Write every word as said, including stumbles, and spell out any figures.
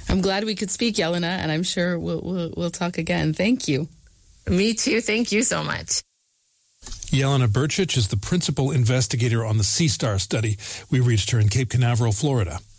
I'm glad we could speak, Jelena, and I'm sure we'll, we'll, we'll talk again. Thank you. Me too. Thank you so much. Jelena Brcic is the principal investigator on the Sea Star study. We reached her in Cape Canaveral, Florida.